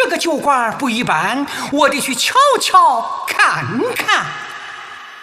这个酒馆不一般，我得去瞧瞧看看。